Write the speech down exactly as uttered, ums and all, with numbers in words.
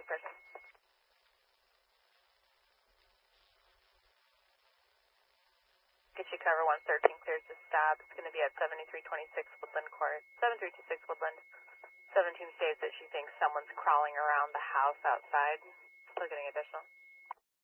with person. Get you cover one thirteen, clears to stop. It's going to be at seventy-three twenty-six Woodland Court, seven three two six Woodland. seventeen states that she thinks someone's crawling around the house outside. Still getting additional.